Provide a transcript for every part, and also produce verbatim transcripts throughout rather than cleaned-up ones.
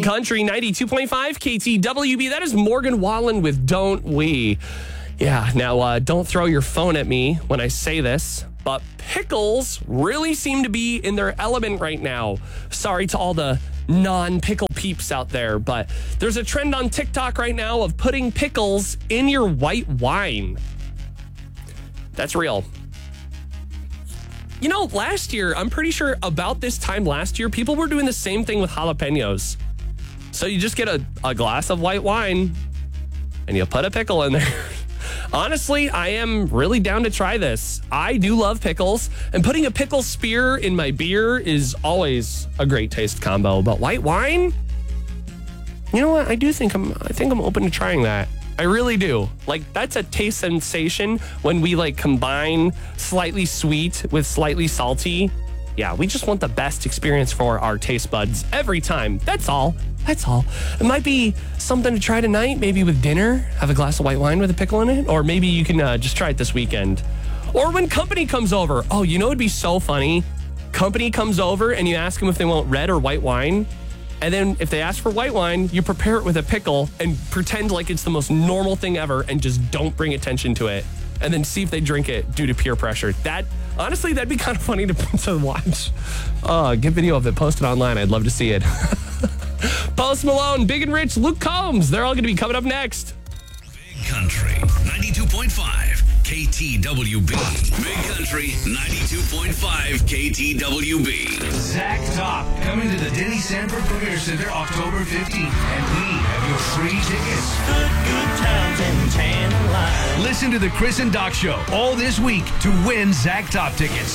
Big Country ninety-two point five K T W B. That is Morgan Wallen with Don't We. Yeah, now uh, don't throw your phone at me when I say this, but pickles really seem to be in their element right now. Sorry to all the non-pickle peeps out there, but there's a trend on TikTok right now of putting pickles in your white wine. That's real. You know, last year, I'm pretty sure about this time last year, people were doing the same thing with jalapenos. So you just get a, a glass of white wine and you put a pickle in there. Honestly, I am really down to try this. I do love pickles, and putting a pickle spear in my beer is always a great taste combo. But white wine, you know what? I do think I'm. I think I'm open to trying that. I really do. Like, that's a taste sensation when we like combine slightly sweet with slightly salty. Yeah, we just want the best experience for our taste buds every time. That's all. That's all. It might be something to try tonight, maybe with dinner. Have a glass of white wine with a pickle in it. Or maybe you can uh, just try it this weekend. Or when company comes over. Oh, you know it'd be so funny? Company comes over and you ask them if they want red or white wine. And then if they ask for white wine, you prepare it with a pickle and pretend like it's the most normal thing ever and just don't bring attention to it. And then see if they drink it due to peer pressure. That, honestly, that'd be kind of funny to, to watch. Uh, get video of it, post it online. I'd love to see it. Post Malone, Big and Rich, Luke Combs. They're all going to be coming up next. Big Country ninety-two point five K T W B. Big Country ninety-two point five K T W B. Zach Top coming to the Denny Sanford Premier Center October fifteenth, and we have your free tickets. Good, good times and tan lines. Listen to the Chris and Doc Show all this week to win Zach Top tickets.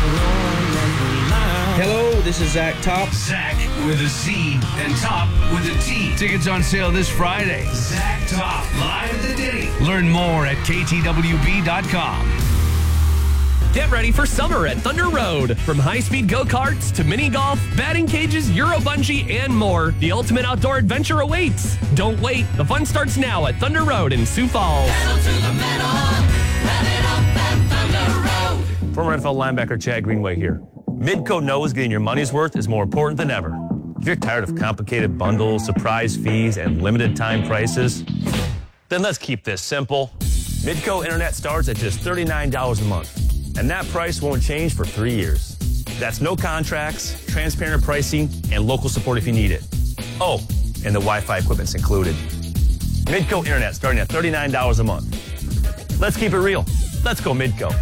Hello, this is Zach Top. Zach with a Z and Top with a T. Tickets on sale this Friday. Zach Top, live at the Denny. Learn more at K T W B dot com. Get ready for summer at Thunder Road. From high-speed go-karts to mini golf, batting cages, Euro bungee, and more, the ultimate outdoor adventure awaits. Don't wait. The fun starts now at Thunder Road in Sioux Falls. Pedal to the metal, rev it up at Thunder Road. Former N F L linebacker Chad Greenway here. Midco knows getting your money's worth is more important than ever. If you're tired of complicated bundles, surprise fees, and limited time prices, then let's keep this simple. Midco Internet starts at just thirty-nine dollars a month, and that price won't change for three years. That's no contracts, transparent pricing, and local support if you need it. Oh, and the Wi-Fi equipment's included. Midco Internet starting at thirty-nine dollars a month. Let's keep it real. Let's go Midco.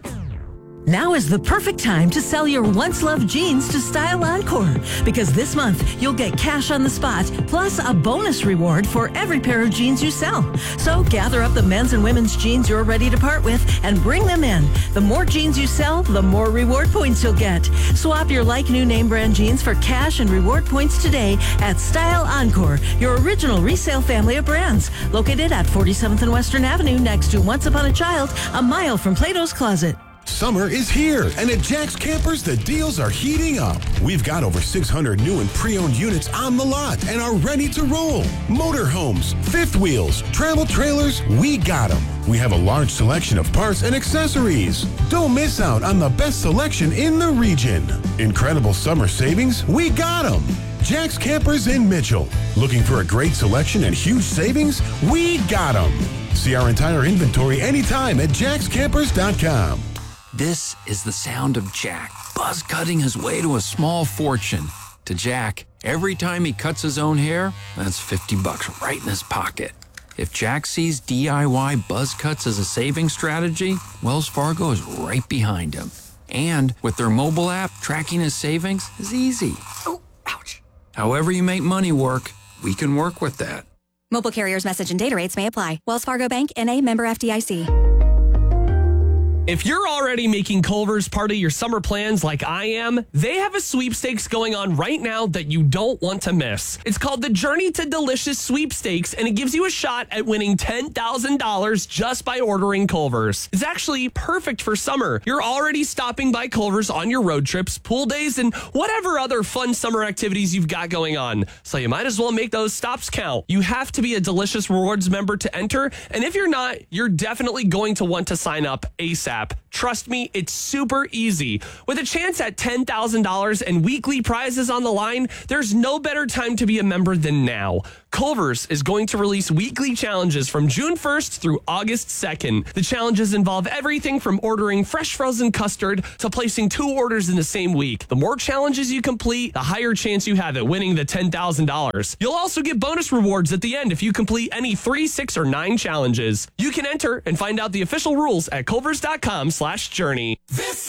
Now is the perfect time to sell your once-loved jeans to Style Encore, because this month you'll get cash on the spot plus a bonus reward for every pair of jeans you sell. So gather up the men's and women's jeans you're ready to part with and bring them in. The more jeans you sell, the more reward points you'll get. Swap your like-new name brand jeans for cash and reward points today at Style Encore, your original resale family of brands. Located at forty-seventh and Western Avenue next to Once Upon a Child, a mile from Plato's Closet. Summer is here, and at Jack's Campers, the deals are heating up. We've got over six hundred new and pre-owned units on the lot and are ready to roll. Motorhomes, fifth wheels, travel trailers, we got them. We have a large selection of parts and accessories. Don't miss out on the best selection in the region. Incredible summer savings, we got them. Jack's Campers in Mitchell. Looking for a great selection and huge savings? We got them. See our entire inventory anytime at jacks campers dot com. This is the sound of Jack, buzz cutting his way to a small fortune. To Jack, every time he cuts his own hair, that's fifty bucks right in his pocket. If Jack sees D I Y buzz cuts as a saving strategy, Wells Fargo is right behind him. And with their mobile app, tracking his savings is easy. Oh, ouch. However you make money work, we can work with that. Mobile carriers' message and data rates may apply. Wells Fargo Bank, N A, member F D I C. If you're already making Culver's part of your summer plans like I am, they have a sweepstakes going on right now that you don't want to miss. It's called the Journey to Delicious Sweepstakes, and it gives you a shot at winning ten thousand dollars just by ordering Culver's. It's actually perfect for summer. You're already stopping by Culver's on your road trips, pool days, and whatever other fun summer activities you've got going on. So you might as well make those stops count. You have to be a Delicious Rewards member to enter, and if you're not, you're definitely going to want to sign up ASAP. app. Trust me, it's super easy. With a chance at ten thousand dollars and weekly prizes on the line, there's no better time to be a member than now. Culver's is going to release weekly challenges from June first through August second. The challenges involve everything from ordering fresh frozen custard to placing two orders in the same week. The more challenges you complete, the higher chance you have at winning the ten thousand dollars. You'll also get bonus rewards at the end if you complete any three, six, or nine challenges. You can enter and find out the official rules at culvers dot com slash journey. This